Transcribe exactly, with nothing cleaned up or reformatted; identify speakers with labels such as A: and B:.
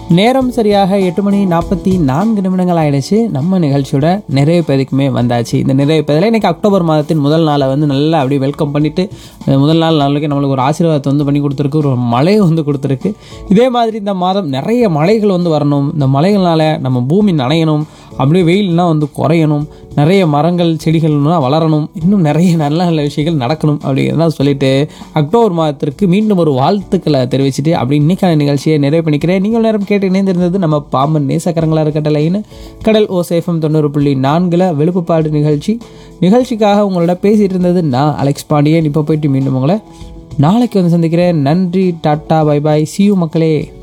A: நேரம் சரியாக எட்டு மணி நாற்பத்தி நான்கு நிமிடங்கள் ஆயிடுச்சு. நம்ம நிகழ்ச்சியோட நிறைய பேருக்குமே வந்தாச்சு. இந்த நிறைய பேரில் இன்றைக்கி அக்டோபர் மாதத்தின் முதல் நாளை வந்து நல்லா அப்படியே வெல்கம் பண்ணிவிட்டு முதல் நாள் நாளைக்கு நம்மளுக்கு ஒரு ஆசீர்வாதத்தை வந்து பண்ணி கொடுத்துருக்கு, ஒரு மழையை வந்து கொடுத்துருக்கு. இதே மாதிரி இந்த மாதம் நிறைய மழைகள் வந்து வரணும், இந்த மழைகள்னால நம்ம பூமி நனையணும், அப்படியே வெயில்னால் வந்து குறையணும், நிறைய மரங்கள் செடிகள்லாம் வளரணும், இன்னும் நிறைய நல்ல நல்ல விஷயங்கள் நடக்கணும் அப்படிங்கிறதான் சொல்லிட்டு அக்டோபர் மாதத்திற்கு மீண்டும் ஒரு வாழ்த்துக்களை தெரிவிச்சுட்டு அப்படி இன்னைக்கான நிகழ்ச்சியை நிறைவு பண்ணிக்கிறேன். நீங்கள் நேரம் கேட்டு இணைந்திருந்தது நம்ம பாம்பன் நேசக்கரங்களா இருக்கட்டலைன்னு கடல் ஓசேஃபம் தொண்ணூறு புள்ளி நான்கில் வெளுப்புப்பாடு நிகழ்ச்சி. நிகழ்ச்சிக்காக உங்களோட பேசிகிட்டு இருந்தது நான் அலெக்ஸ் பாண்டியன். இப்போ போயிட்டு மீண்டும் உங்களை நாளைக்கு வந்து சந்திக்கிறேன். நன்றி, tata, bye bye, C you மக்களே.